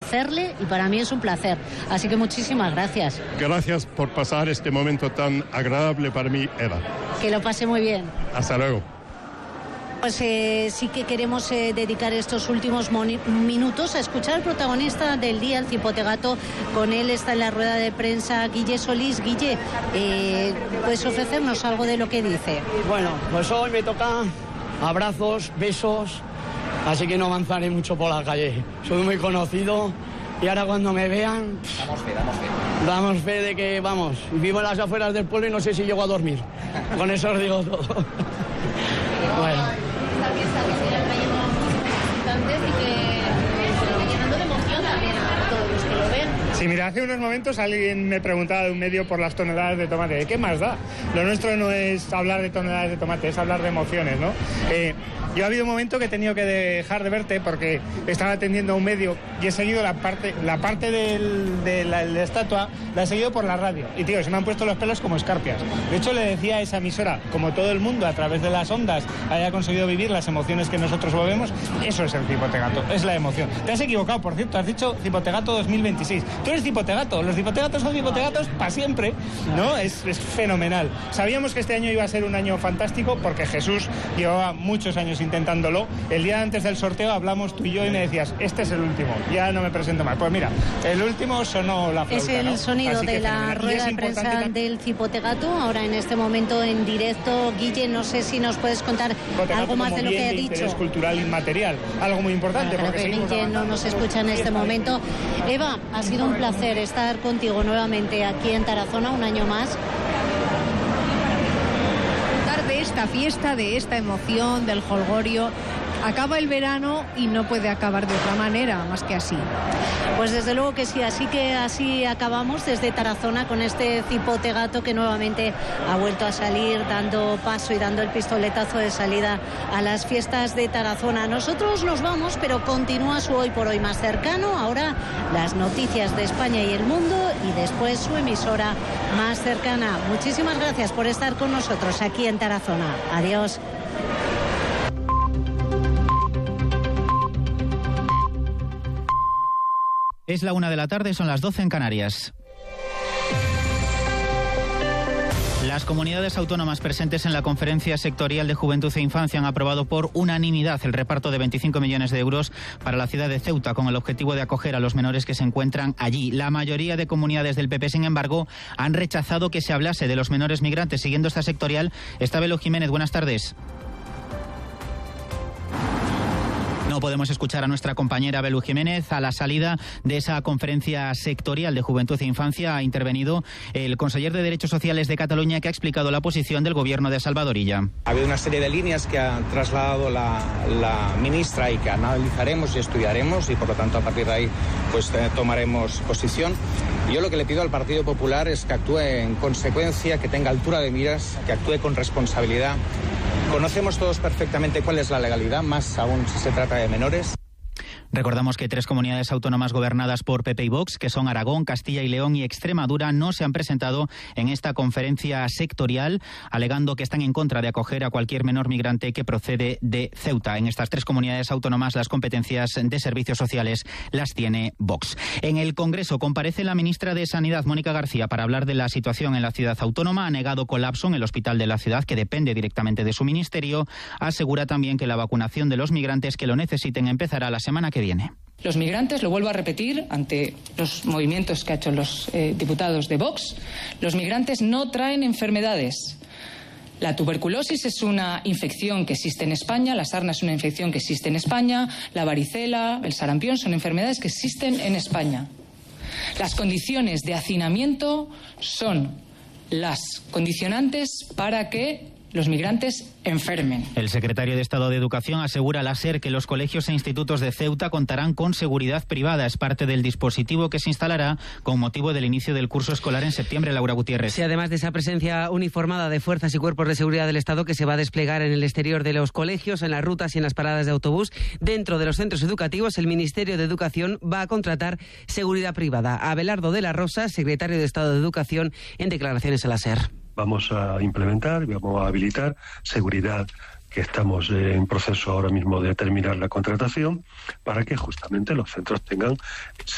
conocerle y para mí es un placer. Así que muchísimas gracias. Gracias por pasar este momento tan agradable para mí, Eva. Que lo pase muy bien. Hasta luego. Pues sí que queremos dedicar estos últimos minutos a escuchar al protagonista del día, el cipotegato. Con él está en la rueda de prensa Guille Solís. Guille, ¿puedes ofrecernos algo de lo que dice? Bueno, pues hoy me toca abrazos, besos, así que no avanzaré mucho por la calle. Soy muy conocido y ahora cuando me vean... Damos fe de que, vamos, vivo en las afueras del pueblo y no sé si llego a dormir. Con eso os digo todo. Bueno. Esta fiesta que se le trae participantes y que se lo va llenando de emoción también a todos los que lo ven. Sí, mira, hace unos momentos alguien me preguntaba de un medio por las toneladas de tomate. ¿De qué más da? Lo nuestro no es hablar de toneladas de tomate, es hablar de emociones, ¿no? Yo ha habido un momento que he tenido que dejar de verte porque estaba atendiendo a un medio y he seguido la parte de la estatua, la he seguido por la radio. Y tío, se me han puesto los pelos como escarpias. De hecho, le decía a esa emisora, como todo el mundo a través de las ondas haya conseguido vivir las emociones que nosotros vivimos, eso es el cipotegato, es la emoción. Te has equivocado, por cierto, has dicho cipotegato 2026. Tú eres cipotegato, los cipotegatos son cipotegatos para siempre, ¿no? Es fenomenal. Sabíamos que este año iba a ser un año fantástico porque Jesús llevaba muchos años intentándolo. El día antes del sorteo hablamos tú y yo y me decías, este es el último, ya no me presento más. Pues mira, el último sonó la flauta, es el, ¿no?, sonido de la rueda de prensa del cipotegato, ahora en este momento en directo. Guille, no sé si nos puedes contar algo más de lo que ha dicho. Interés cultural inmaterial, algo muy importante. Claro, porque Guille no nos escucha en este momento. Eva, ha sido un placer estar contigo nuevamente aquí en Tarazona un año más. De esta fiesta, de esta emoción, del jolgorio. Acaba el verano y no puede acabar de otra manera más que así. Pues desde luego que sí, así que así acabamos desde Tarazona con este cipotegato que nuevamente ha vuelto a salir dando paso y dando el pistoletazo de salida a las fiestas de Tarazona. Nosotros nos vamos, pero continúa su Hoy por Hoy más cercano. Ahora las noticias de España y el mundo y después su emisora más cercana. Muchísimas gracias por estar con nosotros aquí en Tarazona. Adiós. Es la 1 de la tarde, son las 12 en Canarias. Las comunidades autónomas presentes en la Conferencia Sectorial de Juventud e Infancia han aprobado por unanimidad el reparto de 25 millones de euros para la ciudad de Ceuta con el objetivo de acoger a los menores que se encuentran allí. La mayoría de comunidades del PP, sin embargo, han rechazado que se hablase de los menores migrantes. Siguiendo esta sectorial, está Belu Jiménez. Buenas tardes. No podemos escuchar a nuestra compañera Belu Jiménez. A la salida de esa conferencia sectorial de Juventud e Infancia ha intervenido el conseller de Derechos Sociales de Cataluña, que ha explicado la posición del gobierno de Salvador Illa. Ha habido una serie de líneas que ha trasladado la ministra y que analizaremos y estudiaremos y por lo tanto a partir de ahí pues tomaremos posición. Yo lo que le pido al Partido Popular es que actúe en consecuencia, que tenga altura de miras, que actúe con responsabilidad. Conocemos todos perfectamente cuál es la legalidad, más aún si se trata de menores. Recordamos que 3 comunidades autónomas gobernadas por PP y Vox, que son Aragón, Castilla y León y Extremadura, no se han presentado en esta conferencia sectorial, alegando que están en contra de acoger a cualquier menor migrante que procede de Ceuta. En estas 3 comunidades autónomas las competencias de servicios sociales las tiene Vox. En el Congreso comparece la ministra de Sanidad, Mónica García, para hablar de la situación en la ciudad autónoma. Ha negado colapso en el hospital de la ciudad, que depende directamente de su ministerio. Asegura también que la vacunación de los migrantes que lo necesiten empezará la semana que viene. Los migrantes, lo vuelvo a repetir, ante los movimientos que han hecho los diputados de Vox, los migrantes no traen enfermedades. La tuberculosis es una infección que existe en España, la sarna es una infección que existe en España, la varicela, el sarampión son enfermedades que existen en España. Las condiciones de hacinamiento son las condicionantes para que los migrantes enfermen. El secretario de Estado de Educación asegura a la SER que los colegios e institutos de Ceuta contarán con seguridad privada. Es parte del dispositivo que se instalará con motivo del inicio del curso escolar en septiembre. Laura Gutiérrez. Sí, además de esa presencia uniformada de fuerzas y cuerpos de seguridad del Estado que se va a desplegar en el exterior de los colegios, en las rutas y en las paradas de autobús, dentro de los centros educativos, el Ministerio de Educación va a contratar seguridad privada. Abelardo de la Rosa, secretario de Estado de Educación, en declaraciones a la SER. Vamos a implementar, vamos a habilitar seguridad, que estamos en proceso ahora mismo de terminar la contratación, para que justamente los centros tengan